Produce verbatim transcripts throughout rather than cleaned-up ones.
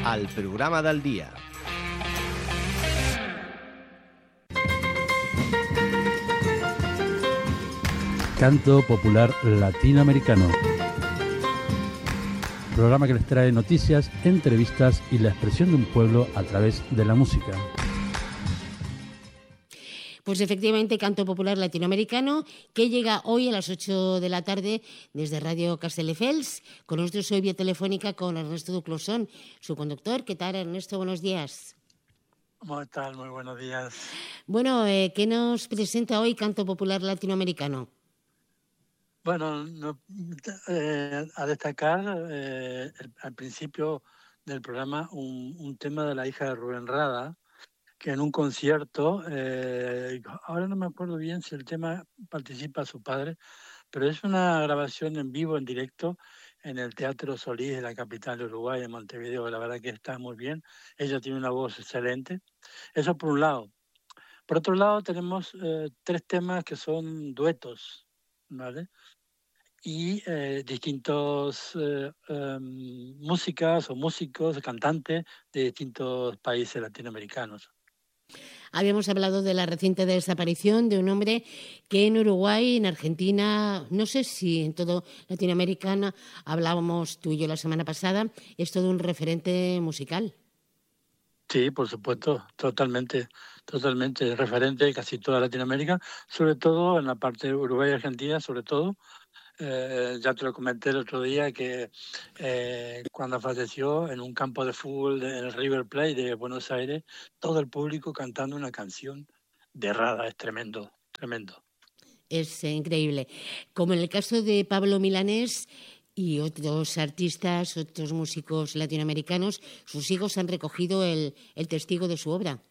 al programa del dia. Canto popular latinoamericano. Programa que les trae noticias, entrevistas y la expresión de un pueblo a través de la música. Pues efectivamente, Canto Popular Latinoamericano, que llega hoy a las ocho de la tarde desde Radio Castelldefels. Con nosotros hoy vía telefónica con Ernesto Duclosón, su conductor. ¿Qué tal, Ernesto? Buenos días. ¿Cómo tal? Muy buenos días. Bueno, eh, ¿qué nos presenta hoy Canto Popular Latinoamericano? Bueno, no, eh, a destacar eh, el, al principio del programa un, un tema de la hija de Rubén Rada, que en un concierto, eh, ahora no me acuerdo bien si el tema participa su padre, pero es una grabación en vivo, en directo, en el Teatro Solís de la capital de Uruguay, en Montevideo. La verdad que está muy bien. Ella tiene una voz excelente. Eso por un lado. Por otro lado, tenemos eh, tres temas que son duetos, ¿vale? Y eh, distintos eh, um, músicas o músicos, cantantes de distintos países latinoamericanos. Habíamos hablado de la reciente desaparición de un hombre que en Uruguay, en Argentina, no sé si en todo Latinoamérica, hablábamos tú y yo la semana pasada, es todo un referente musical. Sí, por supuesto, totalmente, totalmente referente de casi toda Latinoamérica, sobre todo en la parte de Uruguay y Argentina, sobre todo. Eh, ya te lo comenté el otro día que eh, cuando falleció en un campo de fútbol en el River Plate de Buenos Aires, todo el público cantando una canción de Rada. Es tremendo, tremendo. Es eh, increíble. Como en el caso de Pablo Milanés y otros artistas, otros músicos latinoamericanos, sus hijos han recogido el, el testigo de su obra.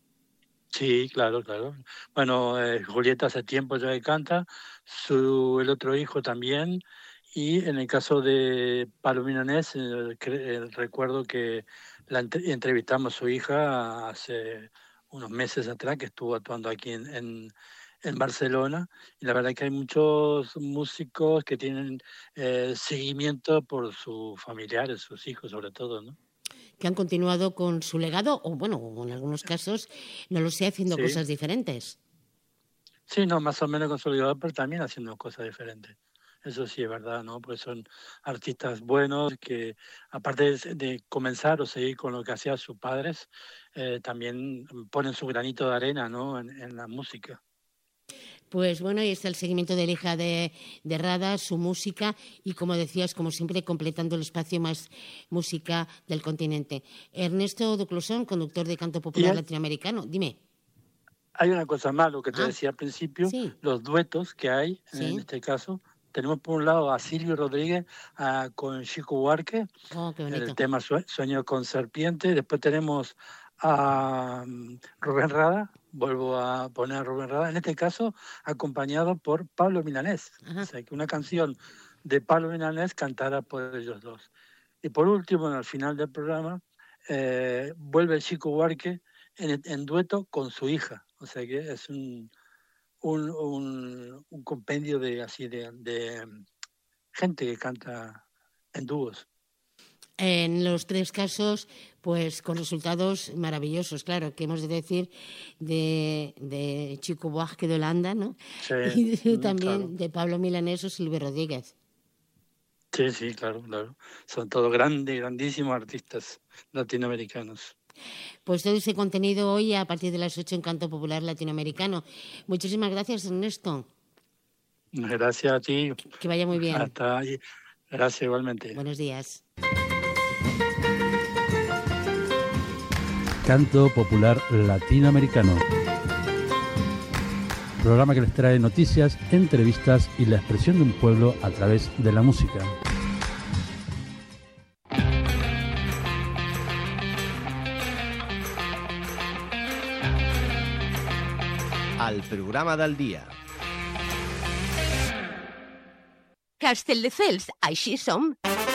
Sí, claro, claro. Bueno, eh, Julieta hace tiempo ya que canta, su, el otro hijo también, y en el caso de Pablo Milanés, eh, eh, recuerdo que la entre, entrevistamos a su hija hace unos meses atrás, que estuvo actuando aquí en, en, en Barcelona, y la verdad que hay muchos músicos que tienen eh, seguimiento por sus familiares, sus hijos sobre todo, ¿no? Que han continuado con su legado, o bueno, en algunos casos, no lo sé, haciendo sí. cosas diferentes. Sí, no, más o menos con su legado, pero también haciendo cosas diferentes. Eso sí es verdad, ¿no? Porque son artistas buenos que, aparte de, de comenzar o seguir con lo que hacían sus padres, eh, también ponen su granito de arena, ¿no? En, en la música. Pues bueno, ahí está el seguimiento de la hija de, de Rada, su música y, como decías, como siempre, completando el espacio más música del continente. Ernesto Duclosón, conductor de Canto Popular Latinoamericano, dime. Hay una cosa más, lo que te ah, decía al principio, sí. los duetos que hay, ¿Sí? en este caso. Tenemos por un lado a Silvio Rodríguez a, con Chico Buarque, oh, qué bonito. el tema Sueño con Serpiente. Después tenemos a um, Rubén Rada, vuelvo a poner a Rubén Rada, en este caso acompañado por Pablo Milanés. Ajá. O sea, que una canción de Pablo Milanés cantada por ellos dos. Y por último, al final del programa, eh, vuelve Chico Buarque en, en dueto con su hija. O sea que es un... Un, un, un compendio de así de, de gente que canta en dúos. En los tres casos, pues con resultados maravillosos, claro, que hemos de decir de, de Chico Buarque de Holanda, ¿no? Sí, y de, también claro. de Pablo Milanés o Silvio Rodríguez. Sí, sí, claro, claro. Son todos grandes, grandísimos artistas latinoamericanos. Pues todo ese contenido hoy a partir de las ocho en Canto Popular Latinoamericano. Muchísimas gracias, Ernesto. Gracias a ti. Que vaya muy bien. Hasta ahí. Gracias igualmente. Buenos días. Canto Popular Latinoamericano. Programa que les trae noticias, entrevistas y la expresión de un pueblo a través de la música. Al programa del dia. Castelldefels, així som.